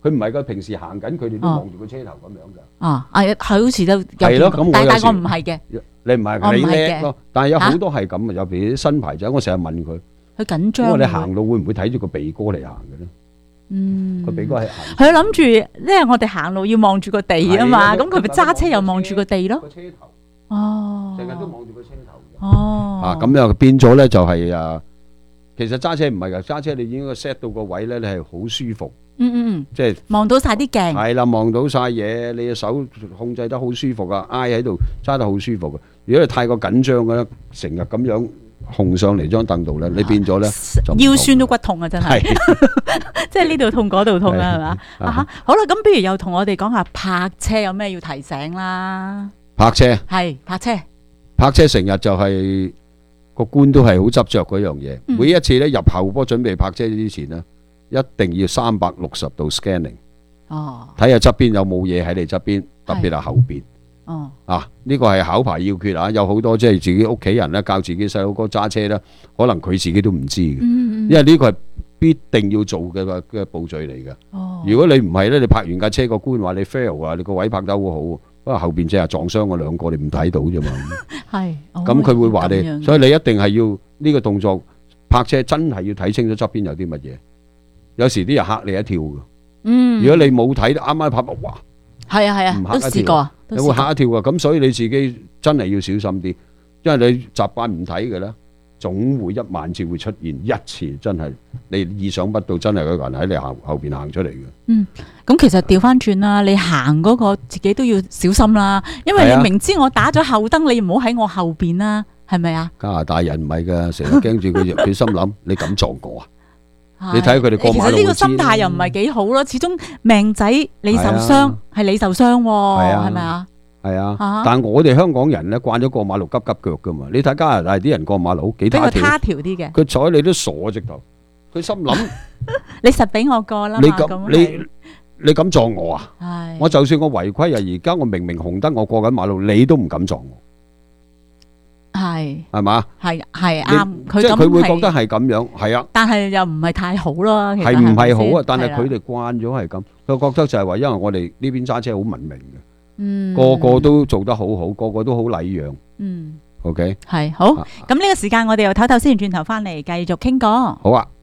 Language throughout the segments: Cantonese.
佢唔係佢平時行緊，佢哋都望住個車頭咁樣㗎。 係好似都有係咯，咁但我唔係嘅。 你唔係你叻咯，但係有好多係咁啊，尤其啲新牌仔，我成日問佢， 佢緊張。 我哋行路會唔會睇住個鼻哥嚟行嘅咧？個鼻哥係行。 佢諗住，因為我哋行路要望住個地啊嘛，咁佢咪揸車又望住個地咯。 個車頭。 哦。 成日都望住個車頭。 哦。 咁又變咗咧，就係其實揸車唔係㗎，揸車你應該 set 到個位咧，你係好舒服。即係望到晒啲鏡。 係啦，望到晒嘢，你嘅手控制得好舒服啊，挨喺度揸得好舒服嘅。如果你太過緊張嘅咧，成日咁樣控上嚟張凳度咧，你變咗咧腰酸都骨痛啊！真係，即係呢度痛嗰度痛啦，係嘛？好啦，咁不如又同我哋講下泊車有咩要提醒啦？ 泊車係泊車， 泊車成日就係個官都係好執着嗰樣嘢。每一次咧入後波準備泊車之前咧，一定要360度 scanning， 睇下側邊有冇嘢喺你側邊，特別係後邊。呢個係考牌要訣啊！有好多即係自己屋企人咧教自己細佬哥揸車咧，可能佢自己都唔知嘅，因為呢個係必定要做嘅步序嚟嘅。如果你唔係咧，你泊完架車個官話你 fail 啊，你個位泊得好好，不過後邊即係撞傷我兩個，你唔睇到啫嘛。 係， 咁佢會話你，所以你一定係要呢個動作泊車，真係要睇清楚側邊有啲乜嘢。有時啲人嚇你一跳嘅，如果你冇睇，啱啱泊哇， 係啊，都試過， 你會嚇一跳啊！咁所以你自己真係要小心啲，因為你習慣唔睇嘅咧，總會1萬次會出現一次，真係你意想不到，真係有個人喺你後邊行出嚟嘅。 咁其實調翻轉啦，你行嗰個自己都要小心啦，因為你明知我打咗後燈，你唔好喺我後邊啦，係咪啊？ 加拿大人唔係㗎，成日驚住佢，佢心諗你敢撞我啊？你睇佢哋過馬路， 其實呢個心態又唔係幾好咯。始終命仔你受傷係你受傷，係咪啊？ 係啊，但係我哋香港人咧慣咗過馬路急急腳噶嘛。你睇加拿大啲人過馬路幾他條啲嘅， 佢睬你都傻直頭。佢心諗你實俾我過啦。 你敢撞我啊？我就算我違規啊，而家我明明紅燈我過緊馬路，你都唔敢撞我。係嘛？係啱， 即係佢會覺得係咁樣，係啊。 但係又唔係太好咯， 係唔係好啊？但係佢哋慣咗係咁，佢覺得就係話，因為我哋呢邊揸車好文明嘅，個個都做得好好，個個都好禮讓。OK， 係好。咁呢個時間我哋又唞唞先，轉頭翻嚟繼續傾過。 好啊。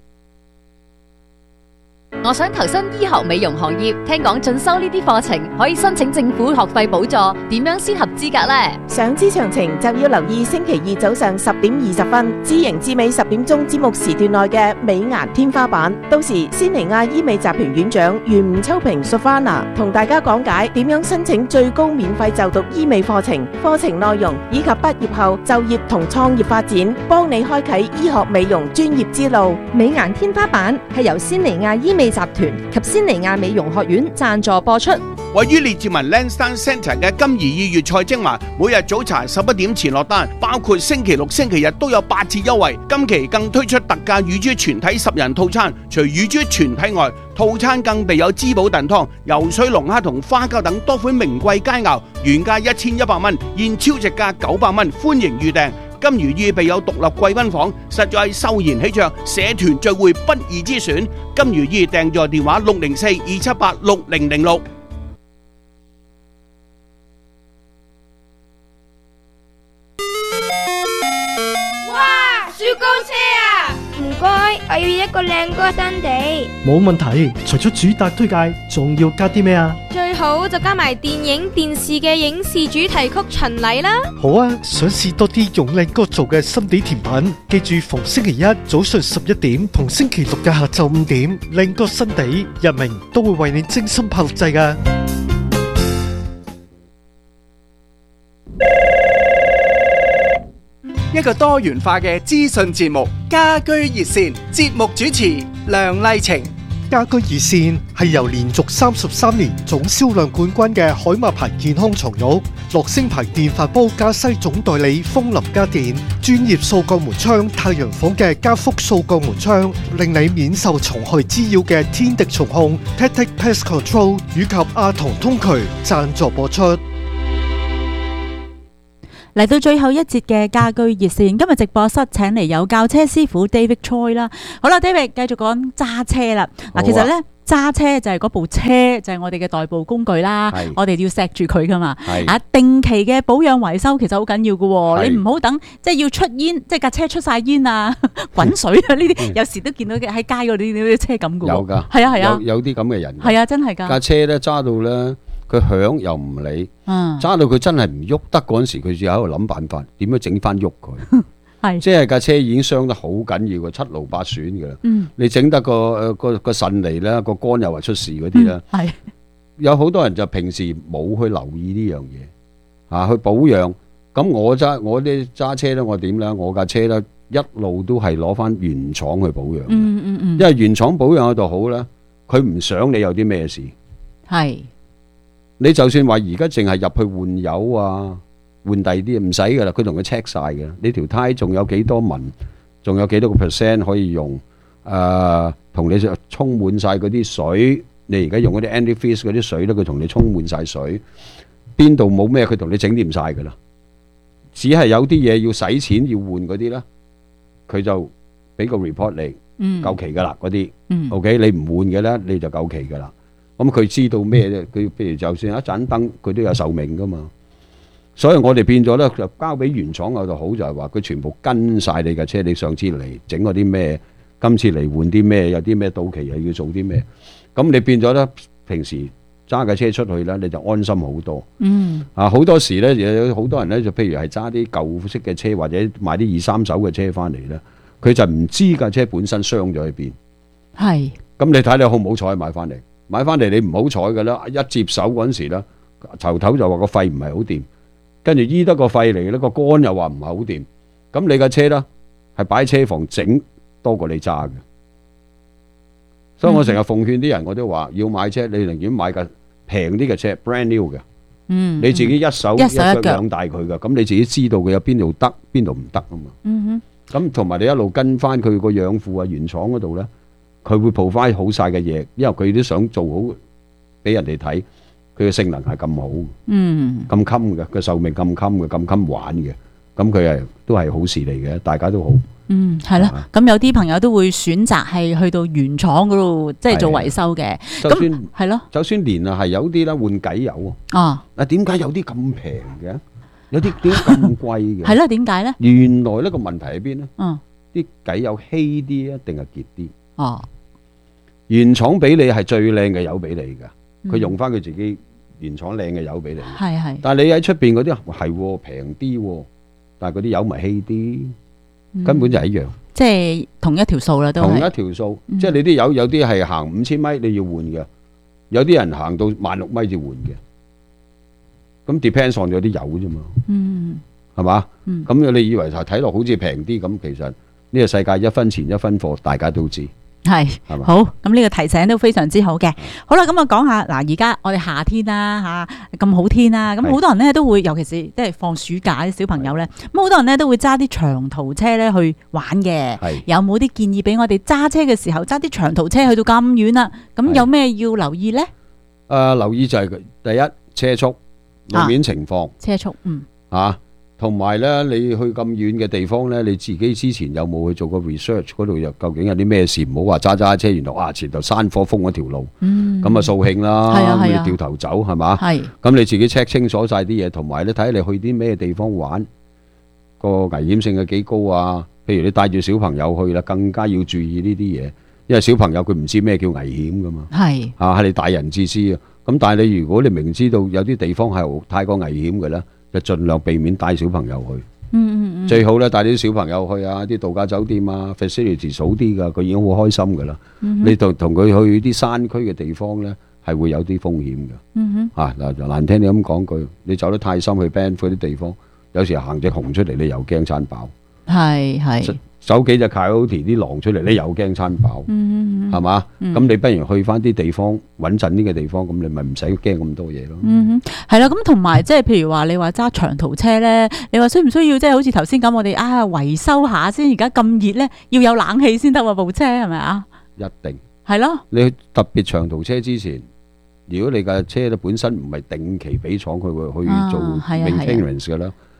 我想投身醫學美容行業，聽講進修呢啲課程可以申請政府學費補助，點樣先合資格呢？ 想知詳情就要留意星期二早上10點20分，知盈知美10點鐘節目時段內嘅美顏天花板。到時仙尼亞醫美集團院長袁吳秋平 Sofana 同大家講解點樣申請最高免費就讀醫美課程、課程內容以及畢業後就業同創業發展，幫你開啟醫學美容專業之路。 美顏天花板係由仙尼亞醫美集團及仙尼亞美容學院贊助播出。 位於列治文 Lansdowne Centre 嘅金怡2月菜精華，每日早茶11點前落單，包括星期六、星期日都有8折優惠。今期更推出特價乳豬全體10人套餐，除乳豬全體外，套餐更備有滋補燉湯、游水龍蝦同花膠等多款名貴佳肴，原價1100蚊，現超值價900蚊，歡迎預訂。金魚意備有獨立貴賓房，實在係秀賢喜鵲，社團聚會不二之選。金魚意訂座電話604-278-6006。 哇！雪糕車啊！唔該，我要一個靚哥新地。 冇問題，除咗主打推介，仲要加啲咩啊？ 最好就加埋電影電視嘅影視主題曲巡禮啦。 好啊，想試多啲用靚哥做嘅心地甜品，記住逢星期一早上11點同星期六嘅下晝5點，靚哥新地日明都會為你精心拍錄製㗎。 一個多元化嘅資訊節目，家居熱線，節目主持梁麗晴。 家居熱線係由連續33年總銷量冠軍嘅海馬牌健康床褥、樂聲牌電飯煲加西總代理風林家電、專業掃鋼門窗太陽房嘅加福掃鋼門窗，令你免受蟲害滋擾嘅天敵蟲控 Tactic Pest Control 以及阿童通渠贊助播出。 嚟到最後一節嘅家居熱線，今日直播室請嚟有教車師傅 David Choi 啦。好啦 ，David 繼續講揸車啦。嗱，其實咧揸車就係嗰部車，就係我哋嘅代步工具啦。我哋要錫住佢噶嘛。定期嘅保養維修其實好緊要噶。你唔好等即係要出煙，即係架車出晒煙啊、滾水啊呢啲，有時都見到喺街嗰啲車咁噶。 有㗎， 係啊， 有啲咁嘅人。 係啊，真係㗎。 架車咧揸到咧。佢響又唔理，揸到佢真係唔喐得嗰陣時，佢就喺度諗辦法點樣整翻喐佢。即係架車已經傷得好緊要嘅，七勞八損嘅啦。你整得個腎嚟啦，個肝又話出事嗰啲啦。有好多人就平時冇去留意呢樣嘢，去保養。咁我啲揸車咧，我點咧？我架車咧一路都係攞翻原廠去保養。因為原廠保養嗰度好咧，佢唔想你有啲咩事。你就算話而家淨係入去換油啊，換第二啲唔使噶啦，佢同佢 check 晒嘅。你條胎仲有幾多紋，仲有幾多個 percent 可以用？同你充滿晒嗰啲水，你而家用嗰啲 antifreeze 嗰啲水咧，佢同你充滿晒水。邊度冇咩，佢同你整掂晒噶啦。只係有啲嘢要使錢要換嗰啲啦，佢就俾個 report 你，夠期噶啦嗰啲。OK， 你唔換嘅咧，你就夠期噶啦。咁佢知道咩咧？佢譬如就算一盞燈，佢都有壽命噶嘛。所以我哋變咗咧，就交俾原廠嗰度好，就係話佢全部跟晒你架車。你上次嚟整嗰啲咩，今次嚟換啲咩，有啲咩到期又要做啲咩。咁你變咗咧，平時揸架車出去咧，你就安心好多。好多時咧，有好多人咧，就譬如係揸啲舊式嘅車，或者買啲二三手嘅車翻嚟咧，佢就唔知架車本身傷咗喺邊。咁你睇你好唔好彩買翻嚟？買翻嚟你唔好彩㗎啦，一接手嗰陣時咧，頭頭就話個肺唔係好掂，跟住醫得個肺嚟咧，個肝又話唔係好掂，咁你架車咧係擺喺車房整多過你揸嘅。所以我成日奉勸啲人，我都話要買車，你寧願買架平啲嘅車 brand new 嘅，你自己一手一腳養大佢嘅，咁你自己知道佢有邊度得邊度唔得啊嘛。咁同埋你一路跟翻佢個養父啊原廠嗰度咧。佢會 provide 好晒嘅嘢，因為佢都想做好俾人哋睇，佢嘅性能係咁好，咁襟嘅，個壽命咁襟嘅，咁襟玩嘅，咁佢係都係好事嚟嘅，大家都好。 係啦，咁有啲朋友都會選擇係去到原廠嗰度，即係做維修嘅。咁係咯， 就算連係有啲咧換偈油啊，點解有啲咁平嘅？有啲點解咁貴嘅？ 係咯，點解咧？ 原來呢個問題喺邊咧？啲偈油稀啲啊，定係結啲？原廠俾你係最靚嘅油俾你㗎，佢用翻佢自己原廠靚嘅油俾你。但係你喺出邊嗰啲係平啲，但係嗰啲油咪稀啲，根本就係一樣。 即係同一條數啦，都同一條數。即係你啲油有啲係行5000米你要換嘅，有啲人行到16000米就換嘅。咁 depends on 咗啲油啫嘛。係嘛？咁你以為睇落好似平啲，咁其實呢個世界一分錢一分貨，大家都知。 係好，咁呢個提醒都非常之好嘅。好啦，咁我講下嗱，而家我哋夏天啦咁好天啦，咁好多人咧都會，尤其是即係放暑假啲小朋友咧，咁好多人咧都會揸啲長途車咧去玩嘅。有冇啲建議俾我哋揸車嘅時候揸啲長途車去到咁遠啦？咁有咩要留意咧？ 留意就係第一車速、路面情況、 車速， 同埋咧，你去咁遠嘅地方咧，你自己之前有冇去做過 research 嗰度又究竟有啲咩事？唔好話揸車，原來前頭山火封嗰條路，咁啊掃興啦，咁你掉頭走係嘛？咁你自己 check 清楚晒啲嘢，同埋你睇下你去啲咩地方玩，個危險性係幾高啊？譬如你帶住小朋友去啦，更加要注意呢啲嘢，因為小朋友佢唔知咩叫危險噶嘛。係你大人至知啊。咁但係你如果你明知道有啲地方係太過危險嘅咧，就盡量避免帶小朋友去。最好咧帶啲小朋友去啊，啲度假酒店啊 facility 數啲噶，佢已經好開心噶啦。你同佢去啲山區嘅地方咧，係會有啲風險嘅。嗱難聽你咁講句，你走得太深去 Banff 嗰啲地方，有時行隻熊出嚟，你又驚餐飽。走幾隻 coyote 啲狼出嚟，你又驚餐飽，係嘛？咁你不如去翻啲地方穩陣啲嘅地方，咁你咪唔使驚咁多嘢咯。 係啦，咁同埋即係譬如話你話揸長途車咧，你話需唔需要即係好似頭先咁，我哋維修下先？而家咁熱咧，要有冷氣先得喎，部車係咪啊？ 一定係咯。 你特別長途車之前，如果你架車咧本身唔係定期俾廠佢去做 maintenance 嘅啦。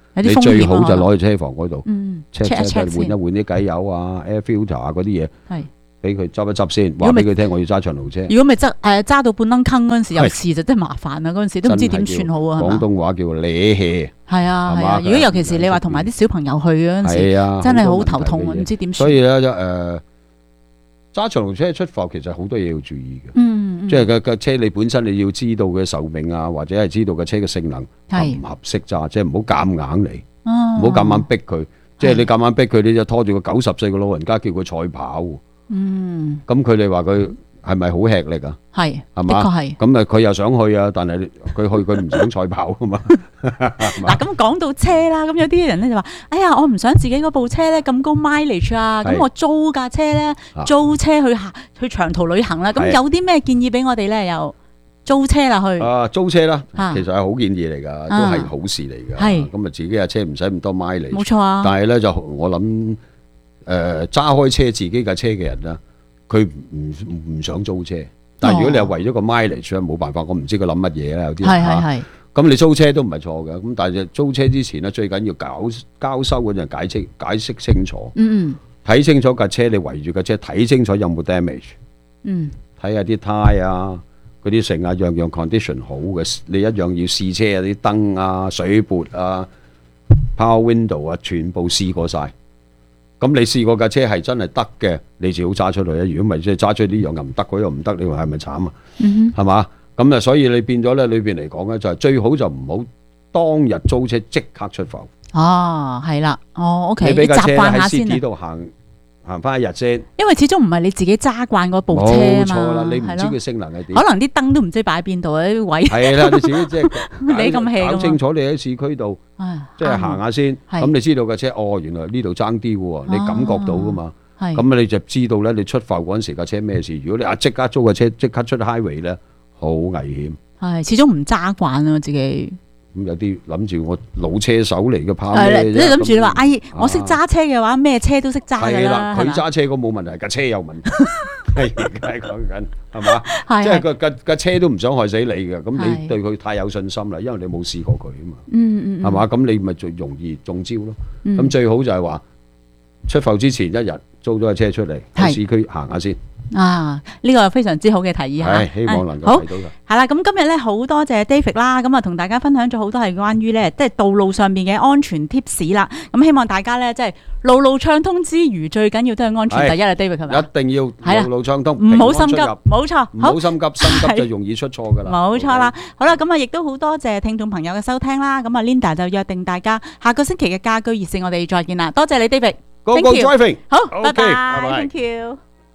有你啲風險啊最好就攞去車房嗰度 check 一 check 換一換啲機油啊、air filter 啊嗰啲嘢， 係俾佢執一執先，話俾佢聽我要揸長途車。 如果咪揸到半燈坑嗰陣時有事就真係麻煩啦，嗰陣時都唔知點算好啊，係嘛？ 廣東話叫瀨氣。 係啊係啊，如果尤其是你話同埋啲小朋友去嗰陣時，真係好頭痛啊，唔知點算。 所以咧揸長途車出埠其實好多嘢要注意嘅，即係個車你本身你要知道嘅壽命啊，或者係知道個車嘅性能合唔合適揸，即係唔好夾硬嚟，唔好夾硬逼佢。即係你夾硬逼佢，你就拖住個90歲嘅老人家叫佢賽跑。咁佢哋話佢係咪好吃力啊？係嘛？的確係。咁佢又想去啊，但係佢唔想賽跑啊嘛。 嗱，咁講到車啦，咁有啲人咧就話：哎呀，我唔想自己嗰部車咧咁高 mileage 啊，咁我租架車咧，租車去長途旅行啦。咁有啲咩建議俾我哋咧？又租車啦去。租車啦，其實係好建議嚟㗎，都係好事嚟㗎。咁啊，自己架車唔使咁多 mileage。冇錯啊。但係咧就我諗。揸開車自己架車嘅人啦，佢唔想租車，但係如果你係為咗個 mileage 冇辦法，我唔知佢諗乜嘢啦，有啲係咁你租車都唔係錯嘅，咁但係租車之前咧，最緊要交收嗰陣解釋清楚，睇清楚架車，你圍住架車睇清楚有冇 damage，睇下啲胎啊，嗰啲成啊樣樣 condition 好嘅，你一樣要試車啊，啲燈啊、水撥啊、power window 啊，全部試過晒。咁你試過架車係真係得嘅，你就好揸出去啊！如果唔係，即係揸出呢樣又唔得，嗰樣唔得，你話係咪慘啊？係嘛？咁啊，所以你變咗咧，裏邊嚟講咧，就係最好就唔好當日租車即刻出埠。哦，係啦，OK，你俾架車喺 city 度行翻一日先，因為始終唔係你自己揸慣嗰部車啊嘛。冇錯啦，你唔知佢性能係點，可能啲燈都唔知擺邊度啊，啲位係啦，你自己即係你咁 hea 搞清楚，你喺市區度即係行下先，咁你知道架車原來呢度爭啲喎，你感覺到噶嘛，咁你就知道咧，你出埠嗰陣時架車咩事。如果你即刻租架車即刻出 highway 咧，好危險。係始終唔揸慣啊自己。咁有啲諗住我老車手嚟嘅跑咩啫？你諗住你話，哎，我識揸車嘅話，咩車都識揸㗎啦。佢揸車個冇問題，架車有問題。係講緊係嘛？即係架車都唔想害死你嘅，咁你對佢太有信心啦，因為你冇試過佢啊嘛。係嘛？咁你咪最容易中招咯。咁最好就係話出埠之前一日租咗架車出嚟喺市區行下先。呢個非常之好嘅提議嚇，希望能夠睇到嘅。係啦，咁今日咧好多謝 David 啦，咁啊同大家分享咗好多係關於咧即係道路上邊嘅安全 tips 啦。咁希望大家咧即係路路暢通之餘，最緊要都係安全第一啊 David 係咪？一定要路路暢通，唔好心急，冇錯，唔好心急，心急就容易出錯噶啦。冇錯啦，好啦，咁啊亦都好多謝聽眾朋友嘅收聽啦。咁啊 Linda 就約定大家下個星期嘅家居熱線，我哋再見啦。多謝你 David，Go driving，好，拜拜 ，Thank you。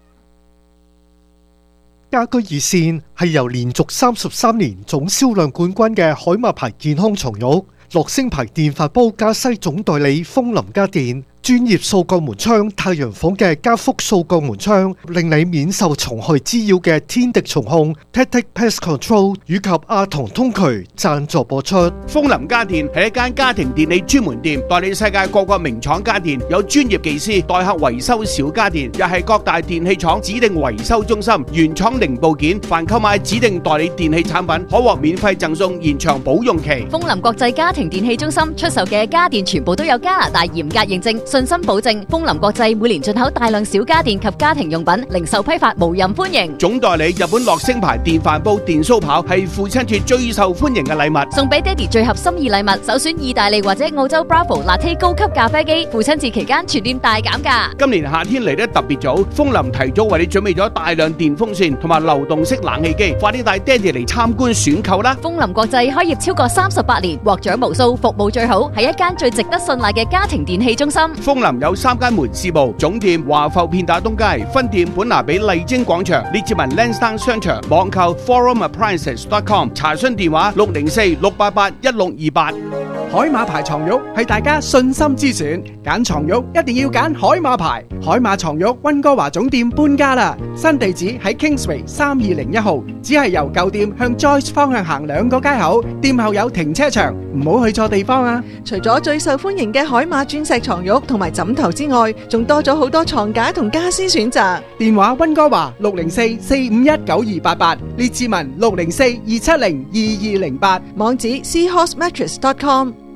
家居熱線係由連續33年總銷量冠軍嘅海馬牌健康床褥、樂聲牌電飯煲加西總代理風林家電、專業掃鋼門窗太陽房嘅加福掃鋼門窗，令你免受蟲害滋擾嘅天敵蟲控 Tactic Pest Control 以及阿童通渠贊助播出。 風林家電係一間家庭電器專門店，代理世界各個名廠家電，有專業技師代客維修小家電，又係各大電器廠指定維修中心，原廠零部件，凡購買指定代理電器產品，可獲免費贈送延長保用期。 風林國際家庭電器中心出售嘅家電全部都有加拿大嚴格認證，信心保證。風林國際每年進口大量小家電及家庭用品，零售批發無任歡迎。 總代理日本樂聲牌電飯煲、電燒炮係父親節最受歡迎嘅禮物， 送俾爹哋最合心意禮物。首選意大利或者澳洲 Bravo Latte 高級咖啡機，父親節期間全店大減價。 今年夏天嚟得特別早，風林提早為你準備咗大量電風扇同埋流動式冷氣機，快啲帶爹哋嚟參觀選購啦！ 風林國際開業超過38年，獲獎無數，服務最好，係一間最值得信賴嘅家庭電器中心。 風林有3間門市部，總店華埠片打東街，分店本拿比麗晶廣場，列治文 Lansdowne 商場，網購 forumappliances.com， 查詢電話604-688-1628。 海馬牌床褥係大家信心之選，揀床褥一定要揀海馬牌。海馬床褥溫哥華總店搬家啦，新地址喺 Kingsway 3201號，只係由舊店向 Joyce 方向行2個街口，店後有停車場，唔好去錯地方啊！ 除咗最受歡迎嘅海馬鑽石床褥同埋枕頭之外，仲多咗好多床架同家私選擇。 電話溫哥華604-451-9288，列治文604-270-2208， 網址 seahorsemattress.com。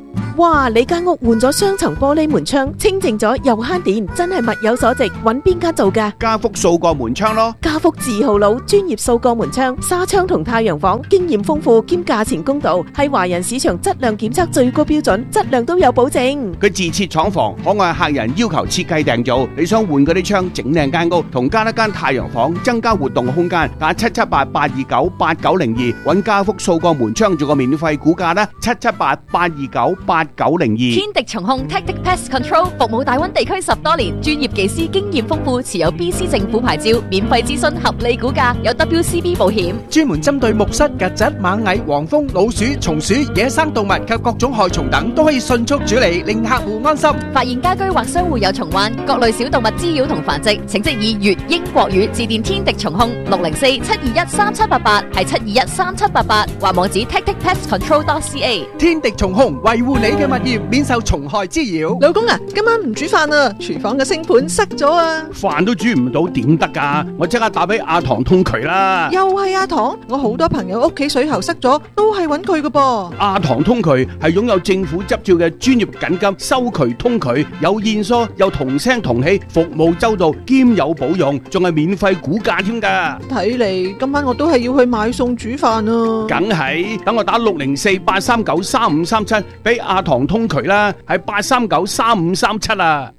哇！你間屋換咗雙層玻璃門窗，清淨咗又慳電，真係物有所值。揾邊間做㗎？ 家福數個門窗咯。 家福字號佬，專業數個門窗、紗窗同太陽房，經驗豐富兼價錢公道，係華人市場質量檢測最高標準，質量都有保證。 佢自設廠房，可按客人要求設計訂造。你想換嗰啲窗，整靚間屋，同加一間太陽房，增加活動空間，打778-829-8902，揾家福數個門窗做個免費估價啦，778-829-8902。 天敵蟲控 Tactic Pest Control 服務大灣地區10多年，專業技師經驗豐富，持有 BC 政府牌照，免費諮詢合理估價，有 WCB 保險， 專門針對木蝨、曱甴、螞蟻、黃蜂、老鼠、松鼠、野生動物及各種害蟲等，都可以迅速處理，令客戶安心。 發現家居或商戶有蟲患，各類小動物滋擾同繁殖，請即以粵英國語致電天敵蟲控604-721-3788，係721-3788，或網址 tacticpestcontrol.ca。 天敵蟲控維護你嘅物業免受蟲害滋擾。 老公啊，今晚唔煮飯啊，廚房嘅星盤塞咗啊！ 飯都煮唔到點得㗎？我即刻打俾阿唐通渠啦！ 又係阿唐，我好多朋友屋企水喉塞咗，都係揾佢㗎噃。 阿唐通渠係擁有政府執照嘅專業緊急收渠通渠，有現疏，有同聲同氣，服務周到，兼有保用，仲係免費估價添㗎。 睇嚟今晚我都係要去買餸煮飯啊！ 梗係，等我打604-839-3537俾阿唐通渠啦，係839-3537啊！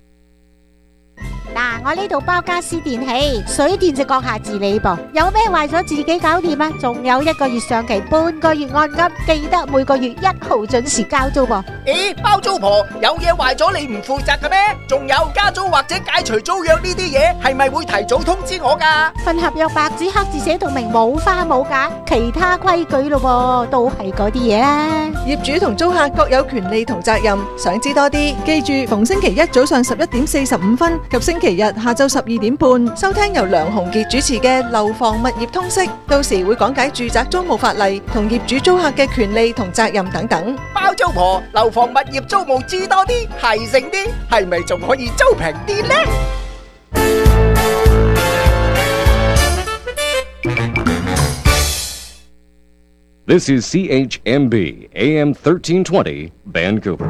嗱，我呢度包家私電器，水電就閣下自理噃，有咩壞咗自己搞掂啊！仲有1個月上期，半個月按金，記得每個月1號準時交租噃。 咦，包租婆有嘢壞咗你唔負責嘅咩？仲有加租或者解除租約呢啲嘢，係咪會提早通知我㗎？ 份合約白紙黑字寫到明，冇花冇假，其他規矩咯，都係嗰啲嘢啦。 業主同租客各有權利同責任，想知多啲，記住逢星期一早上11:45及星期日下晝12點半，收聽由梁鴻傑主持嘅《樓房物業通識》，到時會講解住宅租務法例同業主租客嘅權利同責任等等。 包租婆樓房物業租務知多啲，係剩啲，係咪仲可以租平啲呢 ？This is CHMB AM 1320 Vancouver。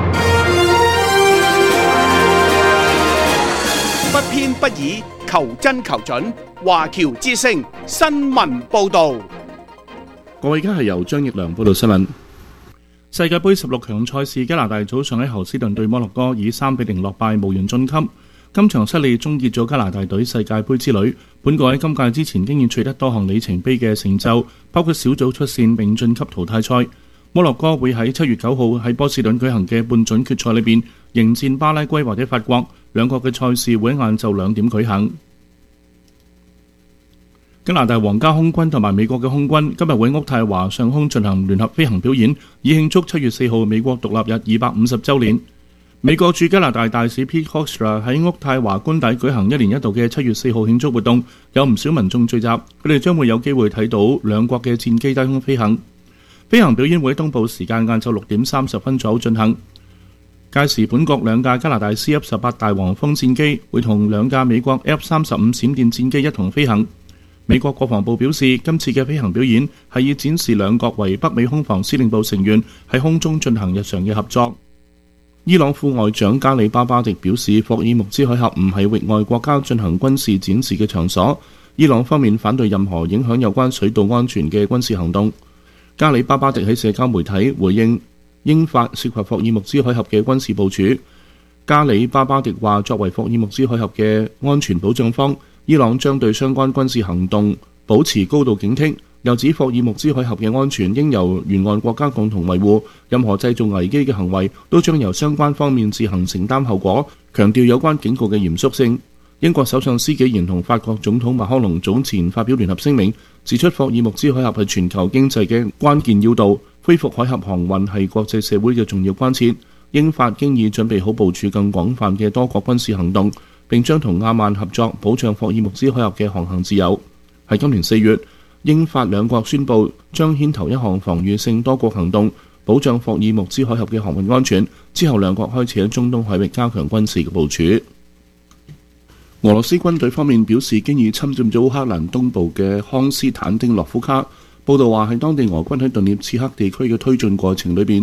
不偏不倚，求真求準。華僑之聲新聞報導。 各位，而家係由張奕良報道新聞。世界盃16強賽事，加拿大早上喺侯斯頓對摩洛哥以3-0落敗，無緣晉級。今場失利終結咗加拿大隊世界盃之旅。本國喺今屆之前經已取得多項里程碑嘅成就，包括小組出線並晉級淘汰賽。摩洛哥會喺7月9號喺波士頓舉行嘅半準決賽裏邊迎戰巴拉圭或者法國，兩國嘅賽事會喺晏晝2點舉行。加拿大皇家空軍同埋美國嘅空軍今日會喺渥太華上空進行聯合飛行表演，以慶祝7月4號美國獨立日250週年。美國駐加拿大大使 Pete Hoekstra 喺渥太華官邸舉行1年1度嘅7月4號慶祝活動，有唔少民眾聚集，佢哋將會有機會睇到兩國嘅戰機低空飛行。飛行表演會喺東部時間晏晝6點30分左右進行。屆時本國兩架加拿大 CF-18 大黃蜂戰機會同兩架美國 F-35 閃電戰機一同飛行。美國國防部表示，今次嘅飛行表演係以展示兩國為北美空防司令部成員喺空中進行日常嘅合作。伊朗副外長加里巴巴迪表示，霍爾木茲海峽唔係域外國家進行軍事展示嘅場所。伊朗方面反對任何影響有關水道安全嘅軍事行動。加里巴巴迪喺社交媒體回應英法涉及霍爾木茲海峽嘅軍事部署。加里巴巴迪話，作為霍爾木茲海峽嘅安全保障方，伊朗將對相關軍事行動保持高度警惕。又指霍爾木茲海峽嘅安全應由沿岸國家共同維護，任何製造危機嘅行為都將由相關方面自行承擔後果，強調有關警告嘅嚴肅性。英國首相施紀賢同法國總統馬克龍早前發表聯合聲明，指出霍爾木茲海峽係全球經濟嘅關鍵要道，恢復海峽航運係國際社會嘅重要關切。英法經已準備好部署更廣泛嘅多國軍事行動，並將同亞曼合作保障霍爾木茲海峽嘅航行自由。喺今年4月，英法兩國宣布將牽頭一項防禦性多國行動，保障霍爾木茲海峽嘅航運安全。之後兩國開始喺中東海域加強軍事嘅部署。俄羅斯軍隊方面表示，經已侵佔咗烏克蘭東部嘅康斯坦丁諾夫卡。報道話，喺當地俄軍喺頓涅茨克地區嘅推進過程裏邊，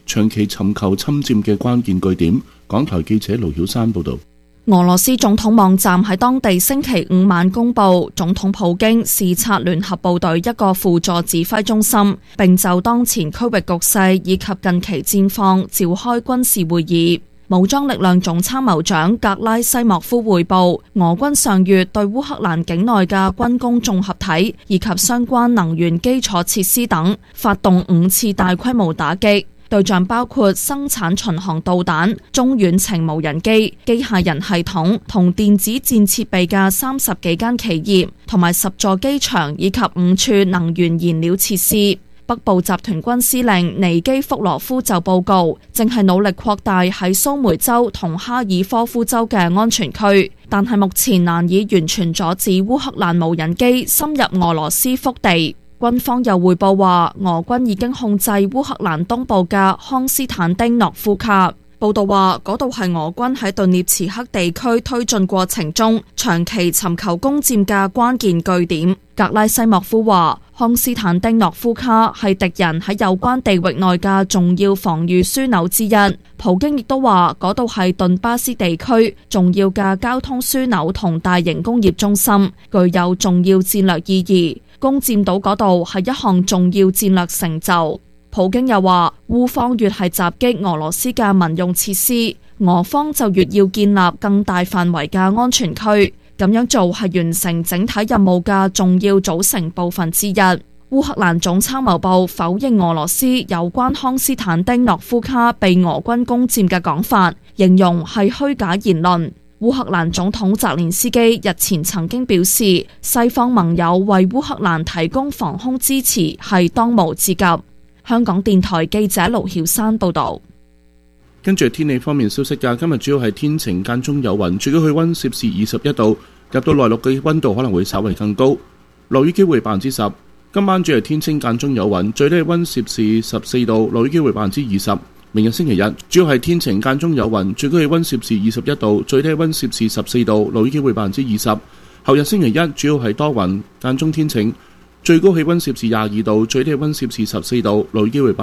長期尋求侵佔嘅關鍵據點。港台記者盧曉山報導。 俄羅斯總統網站喺當地星期五晚公佈，總統普京視察聯合部隊一個輔助指揮中心，並就當前區域局勢以及近期戰況召開軍事會議。武裝力量總參謀長格拉西莫夫匯報，俄軍上月對烏克蘭境內嘅軍工綜合體以及相關能源基礎設施等發動5次大規模打擊，對象包括生產巡航導彈、中遠程無人機、機械人系統同電子戰設備嘅30幾間企業，同埋10座機場以及5處能源燃料設施。北部集團軍司令尼基福羅夫就報告，正係努力擴大喺蘇梅州同哈爾科夫州嘅安全區，但係目前難以完全阻止烏克蘭無人機深入俄羅斯腹地。軍方又匯報話，俄軍已經控制烏克蘭東部嘅康斯坦丁諾夫卡。報道話，嗰度係俄軍喺頓涅茨克地區推進過程中長期尋求攻佔嘅關鍵據點。格拉西莫夫話，康斯坦丁諾夫卡係敵人喺有關地域內嘅重要防禦樞紐之一。普京亦都話，嗰度係頓巴斯地區重要嘅交通樞紐同大型工業中心，具有重要戰略意義。攻佔到嗰度係一項重要戰略成就。普京又話，烏方越係襲擊俄羅斯嘅民用設施，俄方就越要建立更大範圍嘅安全區，咁樣做係完成整體任務嘅重要組成部分之一。烏克蘭總參謀部否認俄羅斯有關康斯坦丁諾夫卡被俄軍攻佔嘅講法，形容係虛假言論。烏克蘭總統澤連斯基日前曾經表示，西方盟友為烏克蘭提供防空支持係當務之急。香港電台記者盧曉山報道。 跟住天氣方面消息㗎，今日主要係天晴間中有雲，最高氣溫攝氏21度，入到內陸嘅溫度可能會稍為更高，落雨機會10%。今晚主要係天晴間中有雲，最低氣溫攝氏14度，落雨機會20%。明日星期日主要係天晴間中有雲，最高氣溫攝氏21度，最低氣溫攝氏14度，落雨機會20%。後日星期一主要係多雲間中天晴，最高氣溫攝氏22度，最低氣溫攝氏14度，落雨機會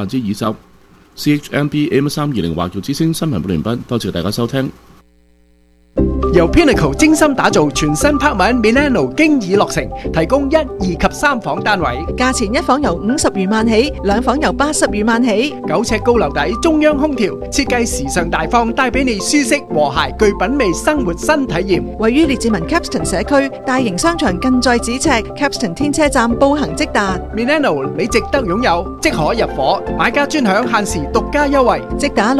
20%。CHMB AM320 華僑之聲新聞報完畢，多謝大家收聽。 由 Pinnacle 精心打造全新拍文 Milano 經已落成，提供1、2及3房單位， 價錢一房由50餘萬起，兩房由80餘萬起。 9尺高樓底，中央空調，設計時尚大方，帶俾你舒適和諧具品味生活新體驗。 位於列治文 Capston 社區，大型商場近在咫尺 ，Capston 天車站步行即達。 Milano 你值得擁有，即可入伙，買家專享限時獨家優惠， 即打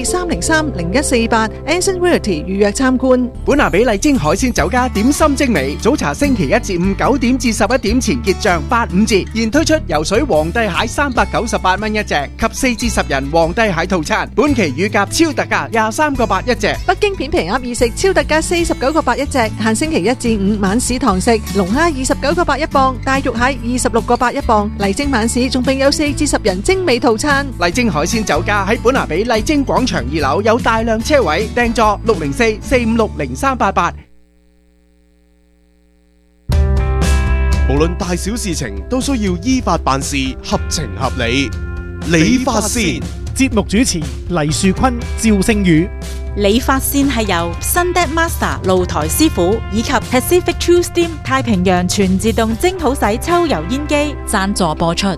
604-303-0148 Anson Realty 預約參觀。 本拿比麗晶海鮮酒家點心精美，早茶星期1至5 9點至11點前結賬85折，現推出游水皇帝蟹398蚊一隻及4至10人皇帝蟹套餐，本期乳鴿超特價23個8一隻， 北京片皮鴨意食超特價49個8一隻，限星期1至5晚市堂食，龍蝦29個8一磅，大肉蟹26個8一磅，麗晶晚市仲並有4至10人精美套餐。 麗晶海鮮酒家喺本拿比麗晶廣場2樓有大量車位，訂座604-456-0388。 無論大小事情都需要依法辦事，合情合理。理髮線節目主持黎樹坤、趙聖宇。 理髮線係由 Sundet Master 露台師傅以及 Pacific True Steam 太平洋全自動蒸好洗抽油煙機贊助播出。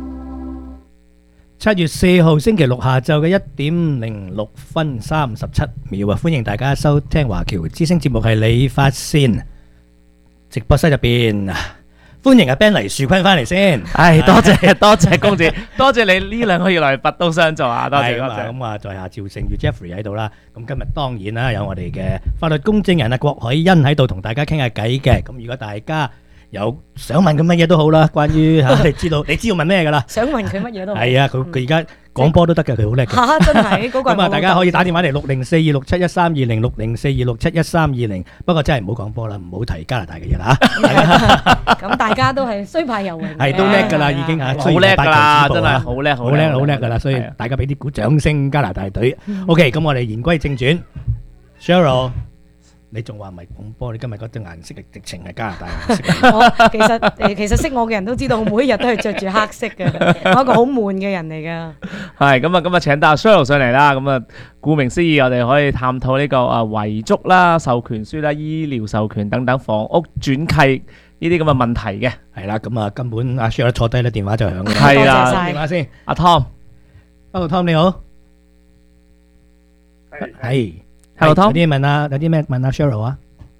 7月4號星期六下晝嘅1點06分37秒啊！歡迎大家收聽華僑之聲節目，係理髮線直播室入邊。歡迎阿 Ben 黎樹坤翻嚟先， 多謝公子，多謝你呢2個月來拔刀相助啊！多謝。 咁啊，在下趙成宇 Jeffrey 喺度啦。咁今日當然啦，有我哋嘅法律公證人啊郭海欣喺度同大家傾下偈嘅。咁如果大家有想問佢乜嘢都好啦，關於你知道問咩噶啦？ 想問佢乜嘢都好。 係啊，佢而家講波都得嘅，佢好叻嘅。 真係嗰個。 咁啊，大家可以打電話嚟60426711320 60426711320。不過真係唔好講波啦，唔好提加拿大嘅嘢啦嚇。 咁大家都係雖敗猶榮。 係都叻㗎啦，已經嚇。 好叻㗎啦，真係好叻㗎啦，所以大家俾啲鼓掌聲加拿大隊。OK， 咁我哋言歸正傳 ，Cheryl。 你仲話唔係廣播？你今日嗰對顏色直情係加拿大顏色。 我其實識我嘅人都知道，我每一日都係着住黑色嘅，我一個好悶嘅人嚟噶。 係咁啊，今日請到阿 Cheryl 上嚟啦。咁啊，顧名思義，我哋可以探討呢個遺囑啦、授權書啦、醫療授權等等、房屋轉契呢啲咁嘅問題嘅。 係啦，咁啊根本阿 Cheryl 坐低咧，電話就響嘅。 係啦， 電話先。 阿 Tom，Hello Tom 你好。係。Hello Tom，有啲咩問阿 Cheryl 啊？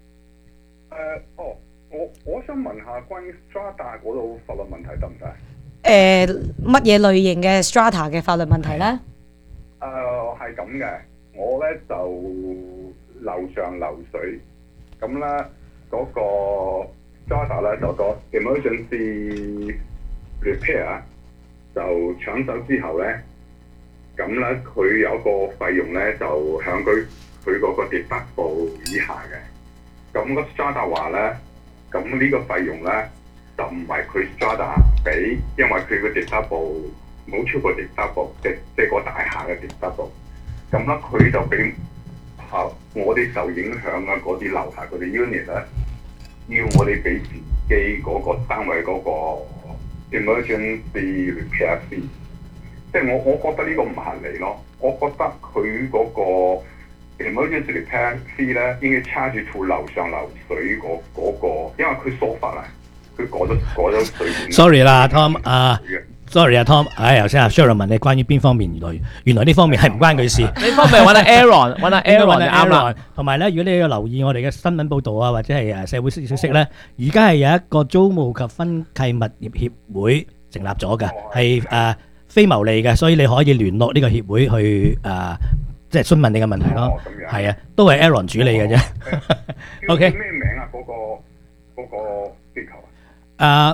我想問下關於 Strata 嗰度法律問題得唔得？ 乜嘢類型嘅 Strata 嘅法律問題咧？ 係咁嘅，我咧就樓上漏水，咁咧嗰個 Strata 咧就個 emergency repair 就搶手之後咧，咁咧佢有個費用咧就響佢嗰個 deductible 以下嘅，咁個 Strata 話咧，咁呢個費用咧就唔係佢 Strata 俾，因為佢個 deductible 冇超過 deductible，即係個大廈嘅 deductible，咁咧佢就俾我哋受影響嘅嗰啲樓下嗰啲 unit 咧，要我哋俾自己嗰個單位嗰個 emergency repair fee， 即係我覺得呢個唔合理咯，我覺得佢嗰個emergency repair fee 咧應該 charge to 樓上漏水嗰個，因為佢疏忽啊，佢改咗水管。 Sorry 啦 ，Tom ，Sorry 啊 ，Tom， 頭先阿 Cheryl 問你關於邊方面，原來呢方面係唔關佢事。 呢方面揾阿 Aaron， 揾阿 Aaron 就啱啦。 同埋咧，如果你要留意我哋嘅新聞報導啊，或者係社會消息咧，而家係有一個租務及分契物業協會成立咗嘅，係非牟利嘅，所以你可以聯絡呢個協會去即係詢問你嘅問題咯，係啊，都係 Aaron 處理嘅啫。OK。 咩名啊？嗰個機構啊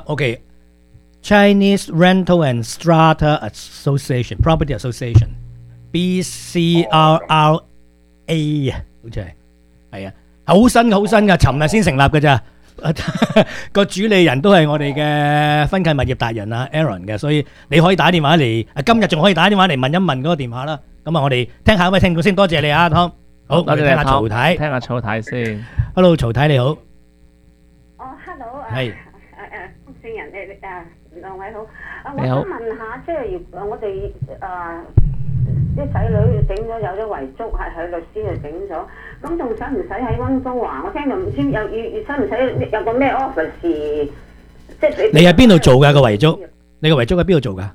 ？OK，Chinese Rental and Strata Association Property Association，BCRRA 啊，好似係啊，好新㗎，尋日先成立嘅咋。個主理人都係我哋嘅分契物業達人啊 Aaron 嘅，所以你可以打電話嚟，今日仲可以打電話嚟問一問嗰個電話啦。咁啊，我哋聽下一位聽眾先，多謝你啊 Tom。好，我哋聽下曹太， 聽下曹太先。 Hello， 曹太你好。 Hello， 係。 福星人兩位好。 你好。 我想問下，即係我哋啲仔女整咗有啲遺囑，係喺律師度整咗，咁仲使唔使喺溫哥華？我聽到唔知使唔使有個咩 office？ 即係你喺邊度做㗎個遺囑？你個遺囑喺邊度做㗎？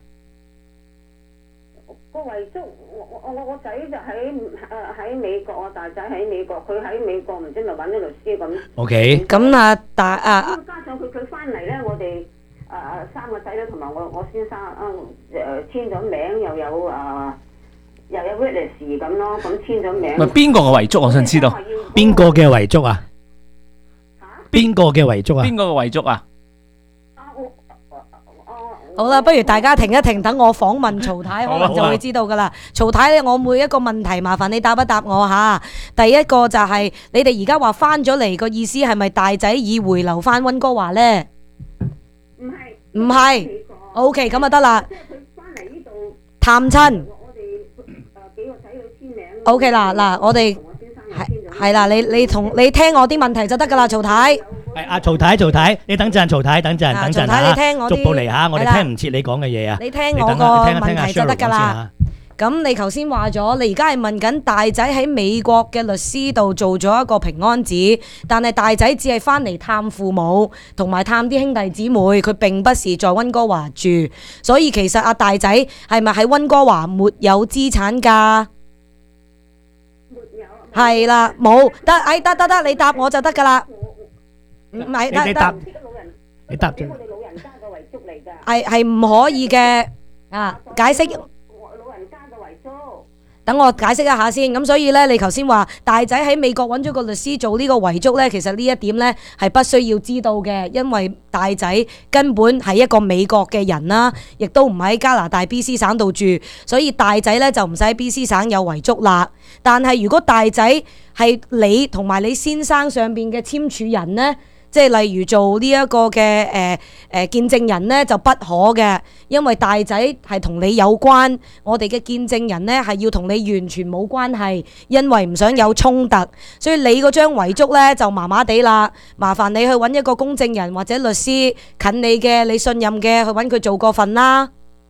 個遺囑我個仔就喺美國，我大仔喺美國，佢喺美國唔知咪揾咗律師咁。 OK。 咁啊， 加上佢翻嚟咧，我哋三個仔女同埋我先生簽咗名，又有 witness 咁咯，咁簽咗名。 邊個嘅遺囑？我想知道。 邊個嘅遺囑啊？邊個嘅遺囑啊？ 邊個嘅遺囑啊？ 好啦，不如大家停一停，等我訪問曹太，可能就會知道噶啦。曹太咧，我每一個問題麻煩你答一答我吓。第一個就係你哋而家話翻咗嚟個意思係咪大仔已回流翻溫哥華咧？唔係 ，OK 咁就得啦。探親。OK 嗱，我哋係啦，你聽我啲問題就得噶啦，曹太。 係阿曹太，你等陣，曹太等陣曹太你聽我啲逐步嚟嚇，我哋聽唔切你講嘅嘢啊。 你聽我個問題就得噶啦。咁你頭先話咗，你而家係問緊大仔喺美國嘅律師度做咗一個平安紙，但係大仔只係翻嚟探父母同埋探啲兄弟姊妹，佢並不是在溫哥華住，所以其實阿大仔係咪喺溫哥華沒有資產㗎？係啦，冇得，得，你答我就得噶啦。唔係， 你答啫。 係唔可以嘅啊！解釋。等我解釋一下先。咁所以咧，你頭先話大仔喺美國揾咗個律師做呢個遺囑咧，其實呢一點咧係不需要知道嘅，因為大仔根本係一個美國嘅人啦，亦都唔喺加拿大 BC 省度住，所以大仔咧就唔使喺 BC 省有遺囑啦。但係如果大仔係你同埋你先生上邊嘅簽署人咧， 即係例如做呢一個嘅見證人呢，就不可嘅，因為大仔係同你有關，我哋嘅見證人呢係要同你完全冇關係，因為唔想有衝突，所以你嗰張遺囑呢就麻麻地啦，麻煩你去揾一個公證人或者律師近你嘅、你信任嘅去揾佢做個份啦。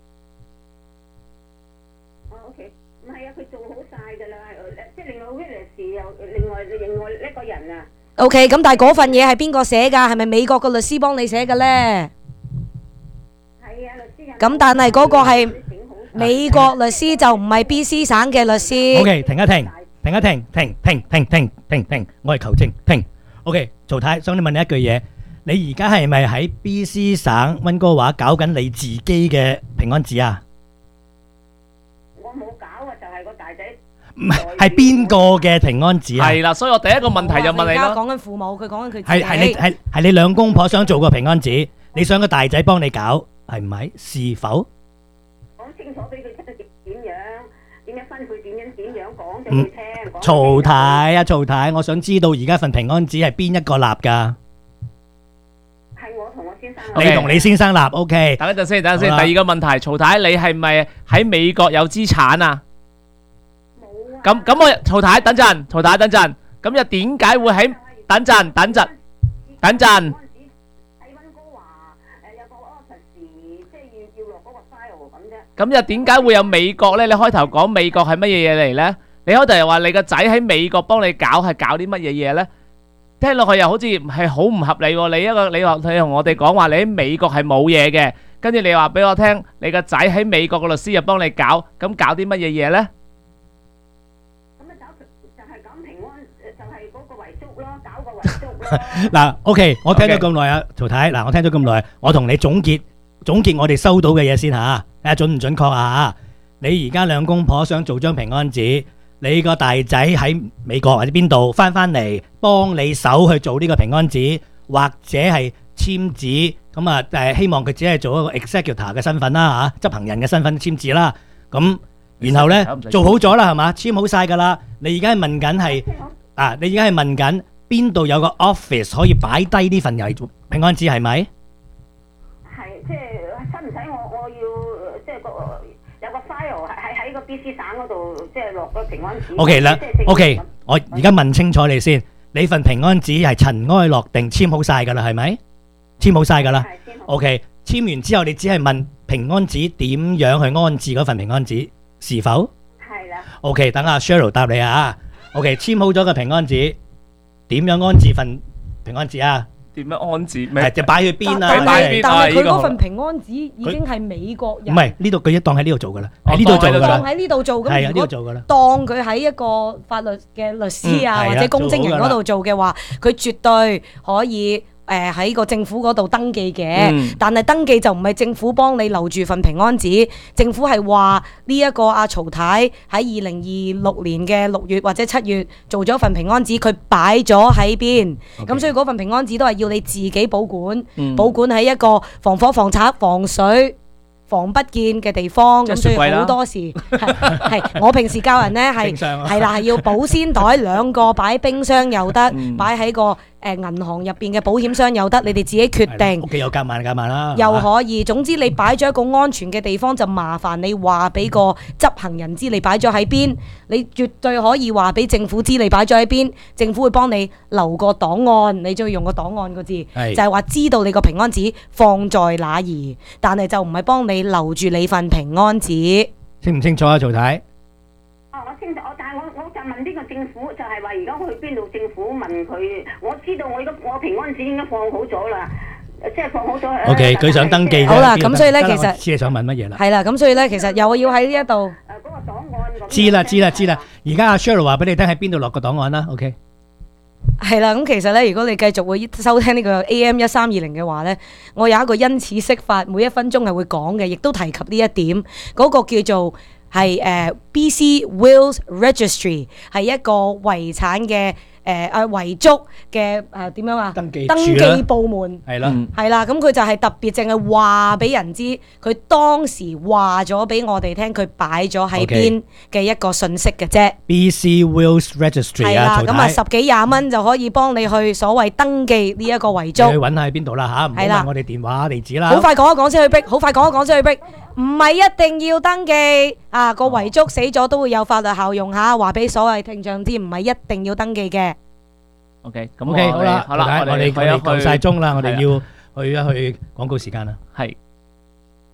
OK， 唔係啊，佢做好晒㗎啦，即係另外 Willis 又另外一個人啊。 OK， 咁但係嗰份嘢係邊個寫㗎？係咪美國個律師幫你寫嘅呢？ 係啊，律師。 咁但係嗰個係美國律師，就唔係 BC 省嘅律師。 OK， 停一停，我係求證，停。OK， 曹太，想你問你一句嘢，你而家係咪喺 BC 省溫哥華搞緊你自己嘅平安紙啊？ 我冇搞啊，就係個大仔。 唔係，係邊個嘅平安紙啊？ 係啦，所以我第一個問題就問你咯。 講緊父母，佢講緊佢自己。 係你兩公婆想做個平安紙，你想個大仔幫你搞，係唔係？是否？ 講清楚俾佢聽點樣分配，點樣講俾佢聽。 曹太啊，曹太，我想知道而家份平安紙係邊一個立㗎？ 係我同我先生。 你同你先生立 ，OK。 等一陣先，第二個問題，曹太，你係咪喺美國有資產啊？咁我曹太等陣，咁又點解會喺等陣？ 喺溫哥華有個 office，即係要落嗰個 file 咁啫。 咁又點解會有美國呢？你開頭講美國係乜嘢嘢嚟呢？你開頭又話你個仔喺美國幫你搞，係搞啲乜嘢嘢呢？聽落去又好似係好唔合理喎。你同我哋講話你喺美國係冇嘢嘅，跟住你話俾我聽，你個仔喺美國個律師又幫你搞，咁搞啲乜嘢嘢呢？ 嗱，OK， 我聽咗咁耐啊，曹太，嗱，我聽咗咁耐，我同你總結我哋收到嘅嘢先吓，睇下準唔準確啊？你而家兩公婆想做張平安紙，你個大仔喺美國或者邊度翻嚟幫你手去做呢個平安紙，或者係簽紙，咁啊希望佢只係做一個 executor 嘅身份啦吓，執行人嘅身份簽紙啦，咁然後呢做好咗啦係嘛，簽好晒噶啦，你而家係問緊係啊，你而家係問緊。邊度有個 office 可以擺低呢份平安紙係咪？ 係，即係使唔使我要即係有個 file 喺個 BC 省嗰度，即係落個平安紙。 OK 啦，OK， 我而家問清楚你先，你份平安紙係塵埃落定，簽好晒噶啦，係咪？簽好晒噶啦。OK， 簽完之後你只係問平安紙點樣去安置嗰份平安紙，是否？ 係啦。 OK， 等阿 Cheryl 答你啊。OK， 簽好咗個平安紙。點樣安置份平安紙啊？ 點樣安置？ 係就擺去邊啊？ 但係佢嗰份平安紙已經係美國人。 唔係呢度，佢一當喺呢度做噶啦，喺呢度做噶啦。 當喺呢度做咁， 係啊，呢度做噶啦。 當佢喺一個法律嘅律師啊，或者公證人嗰度做嘅話，佢絕對可以。喺個政府嗰度登記嘅，但係登記就唔係政府幫你留住份平安紙，政府係話呢一個阿曹太喺2026年嘅6月或者7月做咗份平安紙，佢擺咗喺邊，咁所以嗰份平安紙都係要你自己保管，保管喺一個防火、防賊、防水、防不見嘅地方，咁所以好多時係我平時教人呢係啦，係要保鮮袋2個，擺冰箱又得，擺喺個銀行入邊嘅保險箱又得，你哋自己決定。 屋企有夾萬啦， 又可以。總之你擺咗一個安全嘅地方，就麻煩你話俾個執行人知你擺咗喺邊。你絕對可以話俾政府知你擺咗喺邊，政府會幫你留個檔案。你就要用個檔案個字，就係話知道你個平安紙放在哪兒，但係就唔係幫你留住你份平安紙。 清唔清楚啊，曹太？ 我清楚，但係我就問呢個政府，就係話而家我去邊度？政府問佢，我知道我平安紙已經放好咗啦，即係放好咗。 OK， 佢想登記。 好啦，咁所以咧，其實知你想問乜嘢啦？ 係啦，咁所以咧，其實又要喺呢一度。 嗰個檔案。 知啦。而家阿 Cheryl 話俾你聽喺邊度落個檔案啦。OK。 係啦，咁其實咧，如果你繼續會收聽呢個 AM1320嘅話咧，我有一個因此釋法，每1分鐘係會講嘅，亦都提及呢一點。嗰個叫做係BC Wills Registry， 係一個遺產嘅遺囑嘅點樣啊？ 登記部門係啦， 係啦，咁佢就係特別淨係話俾人知，佢當時話咗俾我哋聽，佢擺咗喺邊嘅一個信息嘅啫。 BC Wills Registry 係啦， 啊， 咁啊10幾20蚊就可以幫你去所謂登記呢一個遺囑。 你去揾下喺邊度啦嚇，唔好問我哋電話地址啦。 好快講一講先去逼，好快講一講先去逼。唔係一定要登記啊！個遺囑死咗都會有法律效用嚇，話俾所謂聽眾知，唔係一定要登記嘅。 OK，咁 OK 好啦， 好啦， 我哋夠晒鐘啦，我哋要去一去廣告時間啦。 係。